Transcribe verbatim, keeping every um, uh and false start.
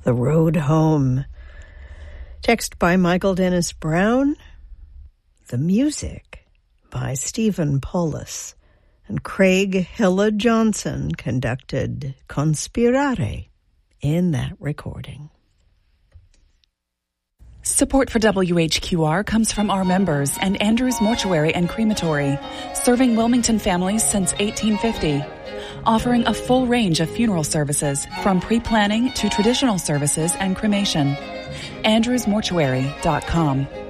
The Road Home. Text by Michael Dennis Brown. The music by Stephen Paulus. And Craig Hilla Johnson conducted Conspirare in that recording. Support for W H Q R comes from our members and Andrews Mortuary and Crematory, serving Wilmington families since eighteen fifty. Offering a full range of funeral services, from pre-planning to traditional services and cremation. andrews mortuary dot com.